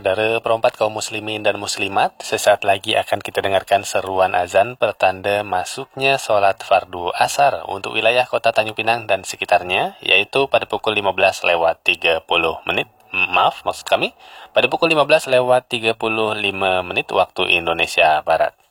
saudara perempat kaum muslimin dan muslimat, sesaat lagi akan kita dengarkan seruan azan pertanda masuknya sholat fardu asar untuk wilayah kota Tanjung Pinang dan sekitarnya, yaitu pada pukul 15:30. Maksud kami, pada pukul 15:35 waktu Indonesia Barat.